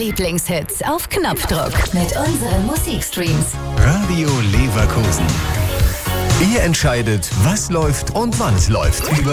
Lieblingshits auf Knopfdruck mit unseren Musikstreams. Radio Leverkusen. Ihr entscheidet, was läuft und wann es läuft.